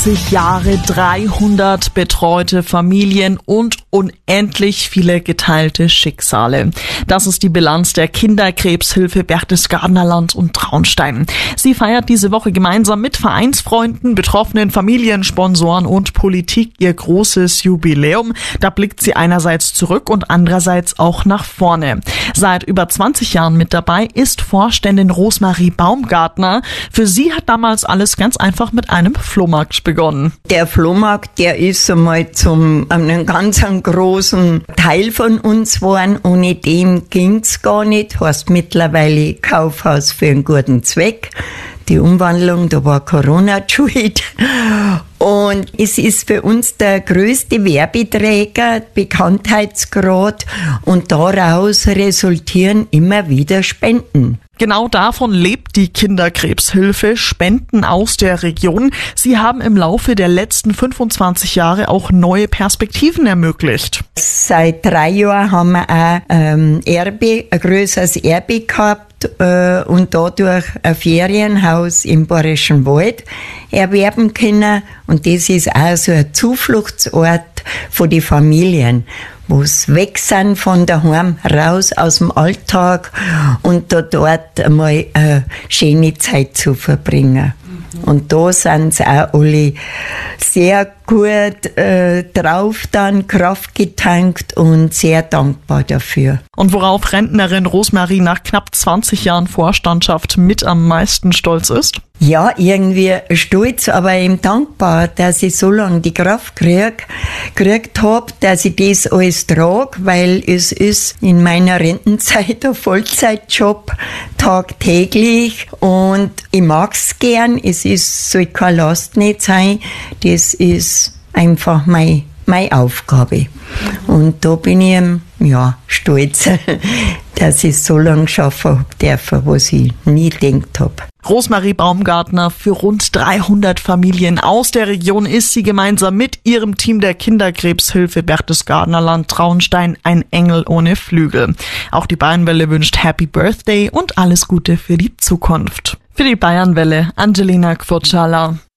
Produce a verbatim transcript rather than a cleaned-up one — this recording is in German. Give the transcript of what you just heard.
zwanzig Jahre, dreihundert betreute Familien und unendlich viele geteilte Schicksale. Das ist die Bilanz der Kinderkrebshilfe Berchtesgadener Land und Traunstein. Sie feiert diese Woche gemeinsam mit Vereinsfreunden, betroffenen Familien, Sponsoren und Politik ihr großes Jubiläum. Da blickt sie einerseits zurück und andererseits auch nach vorne. Seit über zwanzig Jahren mit dabei ist Vorständin Rosmarie Baumgartner. Für sie hat damals alles ganz einfach mit einem Flohmarkt begonnen. Der Flohmarkt, der ist einmal zum einem ganz großen Teil von uns geworden. Ohne den ging's gar nicht. Heißt mittlerweile Kaufhaus für einen guten Zweck. Die Umwandlung, da war Corona schuld. Und es ist für uns der größte Werbeträger, Bekanntheitsgrad, und daraus resultieren immer wieder Spenden. Genau davon lebt die Kinderkrebshilfe, Spenden aus der Region. Sie haben im Laufe der letzten fünfundzwanzig Jahre auch neue Perspektiven ermöglicht. Seit drei Jahren haben wir auch ähm, Erbe, ein größeres Erbe gehabt äh, und dadurch ein Ferienhaus im Bayerischen Wald erwerben können. Und das ist auch so ein Zufluchtsort von den Familien, wo es weg sind von daheim, raus aus dem Alltag und da dort einmal eine schöne Zeit zu verbringen. Und da sind sie auch alle sehr gut äh, drauf, dann Kraft getankt und sehr dankbar dafür. Und worauf Rentnerin Rosmarie nach knapp zwanzig Jahren Vorstandschaft mit am meisten stolz ist? Ja, irgendwie stolz, aber eben dankbar, dass ich so lange die Kraft krieg, gekriegt habe, dass ich das alles trage, weil es ist in meiner Rentenzeit ein Vollzeitjob, tagtäglich, und ich mag's gern. Es ist, soll keine Last nicht sein, das ist einfach meine, meine Aufgabe. Und da bin ich, ja, stolz, dass ich so lange schaffen habe dürfen, was ich nie gedacht habe. Rosmarie Baumgartner, für rund dreihundert Familien aus der Region ist sie gemeinsam mit ihrem Team der Kinderkrebshilfe Berchtesgadener Land Traunstein ein Engel ohne Flügel. Auch die Bayernwelle wünscht Happy Birthday und alles Gute für die Zukunft. Für die Bayernwelle, Angelina Kvorchala.